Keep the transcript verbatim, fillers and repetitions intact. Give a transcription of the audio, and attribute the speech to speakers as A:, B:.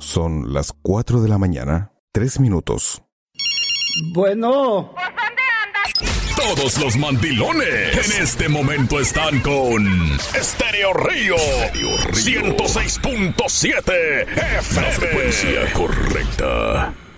A: Son las cuatro de la mañana, tres minutos.
B: Bueno.
C: Todos los mandilones en este momento están con Estéreo Río ciento seis punto siete F M. La frecuencia correcta.